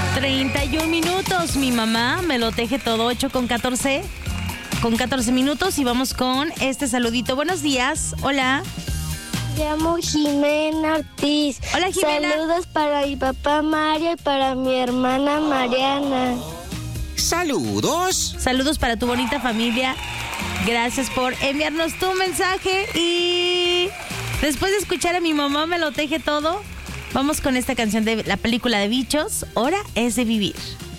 31 minutos. Mi mamá me lo teje todo. 8 con 14 minutos. Y vamos con este saludito. Buenos días. Hola. Me llamo Jimena Ortiz. Hola, Jimena. Saludos para mi papá Mario y para mi hermana Mariana. ¡Saludos! Saludos para tu bonita familia. Gracias por enviarnos tu mensaje. Y después de escuchar a mi mamá me lo teje todo, vamos con esta canción de la película de Bichos. Hora es de vivir.